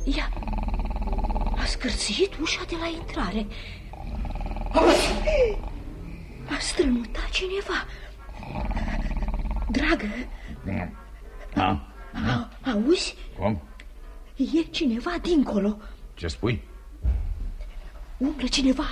Ia, a scârțâit ușa de la intrare. A strănutat cineva. Dragă, auzi? Cum? E cineva dincolo. Ce spui? Umblă cineva